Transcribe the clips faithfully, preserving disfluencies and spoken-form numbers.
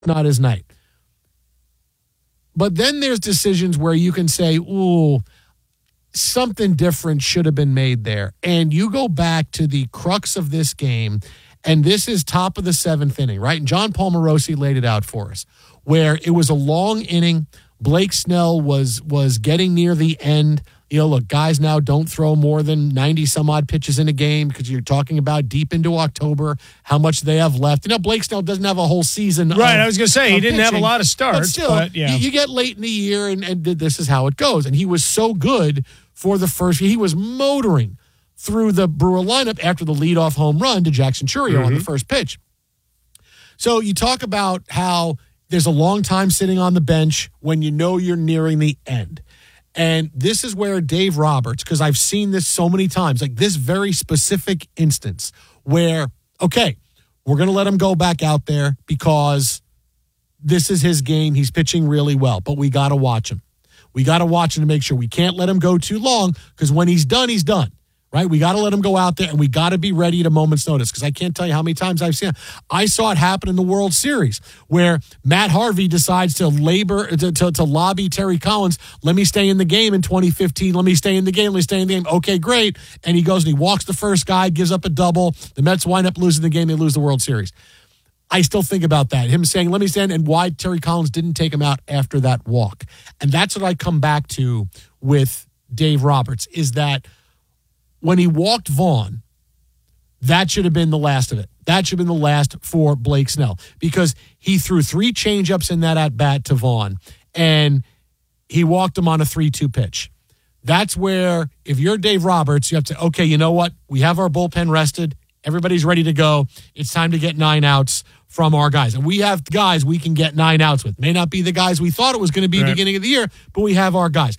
not his night. But then there's decisions where you can say, ooh, something different should have been made there. And you go back to the crux of this game, and this is top of the seventh inning, right? And John Paul Morosi laid it out for us, where it was a long inning. Blake Snell was was getting near the end. You know, look, guys now don't throw more than ninety some odd pitches in a game because you're talking about deep into October, how much they have left. You know, Blake Snell doesn't have a whole season. Right, of, I was going to say, he didn't pitching, have a lot of starts. But still, but, yeah. you, you get late in the year, and, and this is how it goes. And he was so good for the first, he was motoring through the Brewer lineup after the leadoff home run to Jackson Chourio mm-hmm. on the first pitch. So you talk about how there's a long time sitting on the bench when you know you're nearing the end. And this is where Dave Roberts, because I've seen this so many times, like this very specific instance where, okay, we're going to let him go back out there because this is his game. He's pitching really well, but we got to watch him. We got to watch him to make sure we can't let him go too long because when he's done, he's done. Right? We got to let him go out there, and we got to be ready at a moment's notice because I can't tell you how many times I've seen it. I saw it happen in the World Series where Matt Harvey decides to labor to, to, to lobby Terry Collins, let me stay in the game in twenty fifteen, let me stay in the game, let me stay in the game. Okay, great. And he goes and he walks the first guy, gives up a double. The Mets wind up losing the game. They lose the World Series. I still think about that. Him saying, let me stand, and why Terry Collins didn't take him out after that walk. And that's what I come back to with Dave Roberts is that when he walked Vaughn, that should have been the last of it. That should have been the last for Blake Snell because he threw three changeups in that at-bat to Vaughn, and he walked him on a three two pitch. That's where, if you're Dave Roberts, you have to, okay, you know what? We have our bullpen rested. Everybody's ready to go. It's time to get nine outs from our guys. And we have guys we can get nine outs with. May not be the guys we thought it was going to be right. Beginning of the year, but we have our guys.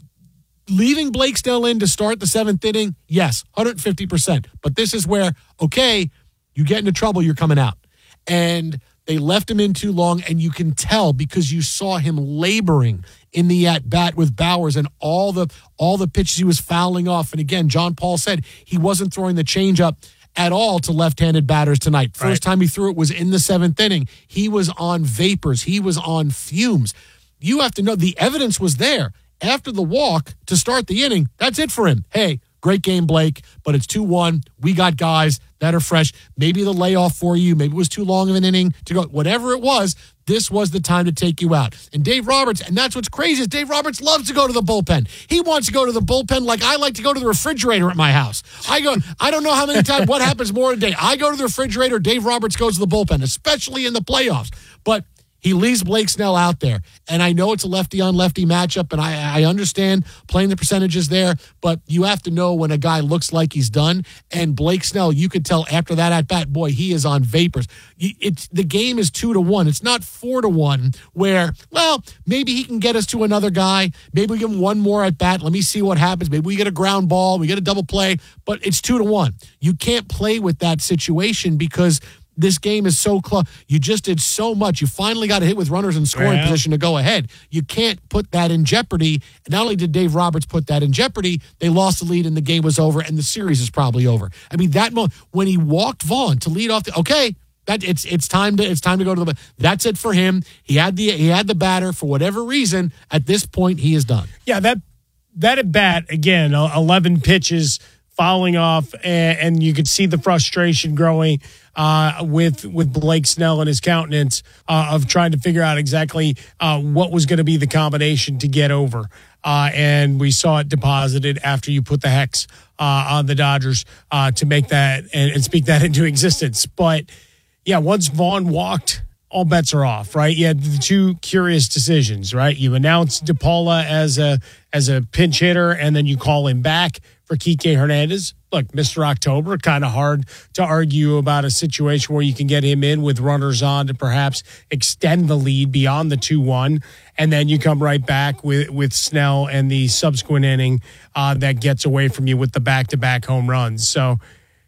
Leaving Blake Snell in to start the seventh inning, yes, one hundred fifty percent. But this is where, okay, you get into trouble, you're coming out. And they left him in too long, and you can tell because you saw him laboring in the at-bat with Bowers and all the all the pitches he was fouling off. And again, John Paul said he wasn't throwing the changeup at all to left-handed batters tonight. First right. time he threw it was in the seventh inning. He was on vapors. He was on fumes. You have to know the evidence was there. After the walk to start the inning, that's it for him. Hey, great game, Blake, but it's two one. We got guys that are fresh. Maybe the layoff for you. Maybe it was too long of an inning to go. Whatever it was, this was the time to take you out. And Dave Roberts, and that's what's crazy, is Dave Roberts loves to go to the bullpen. He wants to go to the bullpen like I like to go to the refrigerator at my house. I go. I don't know how many times, what happens more a day. I go to the refrigerator, Dave Roberts goes to the bullpen, especially in the playoffs. But he leaves Blake Snell out there. And I know it's a lefty-on-lefty matchup, and I, I understand playing the percentages there, but you have to know when a guy looks like he's done. And Blake Snell, you could tell after that at-bat, boy, he is on vapors. It's, the game is two to one. It's not four to one where, well, maybe he can get us to another guy. Maybe we give him one more at-bat. Let me see what happens. Maybe we get a ground ball. We get a double play. But it's two to one. You can't play with that situation because this game is so close. You just did so much. You finally got a hit with runners in scoring yeah. position to go ahead. You can't put that in jeopardy. Not only did Dave Roberts put that in jeopardy, they lost the lead and the game was over and the series is probably over. I mean, that moment when he walked Vaughn to lead off the okay, that it's it's time to it's time to go to the that's it for him. He had the he had the batter for whatever reason. At this point, he is done. Yeah, that that at bat again, eleven pitches fouling off, and, and you could see the frustration growing uh, with with Blake Snell and his countenance uh, of trying to figure out exactly uh, what was going to be the combination to get over. Uh, and we saw it deposited after you put the hex uh, on the Dodgers uh, to make that and, and speak that into existence. But, yeah, once Vaughn walked, all bets are off, right? You had the two curious decisions, right? You announce DePaula as a as a pinch hitter, and then you call him back for Kike Hernandez. Look, Mister October, kind of hard to argue about a situation where you can get him in with runners on to perhaps extend the lead beyond the two one, and then you come right back with, with Snell and the subsequent inning uh, that gets away from you with the back-to-back home runs. So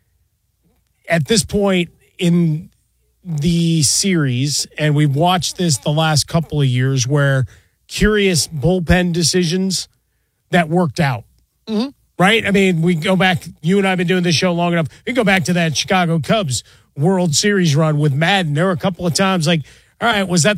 at this point in the series, and we've watched this the last couple of years, where curious bullpen decisions that worked out. Mm-hmm. Right? I mean, we go back, you and I have been doing this show long enough. We go back to that Chicago Cubs World Series run with Madden. There were a couple of times like, All right, was that